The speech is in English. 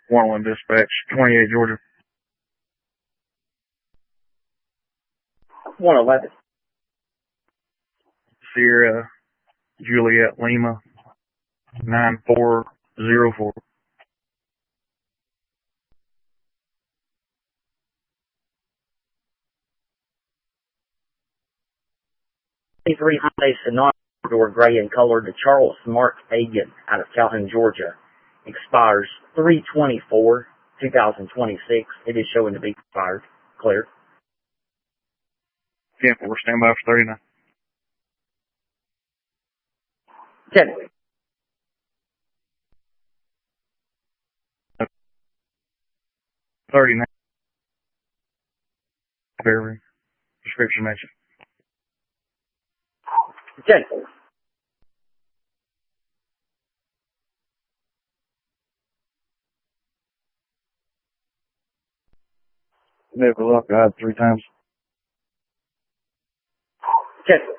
1-1 dispatch, 28 Georgia. 111. Sierra Juliet Lima, 9404. Three Hyundai Sonata, door gray in color to Charles Mark Hagan out of Calhoun, Georgia. Expires 3/24/2026. It is showing to be expired. Clear. 10-4, stand by for 39. 10. 39. Very prescription mention. 10. Never luck, I had 3 times. 10.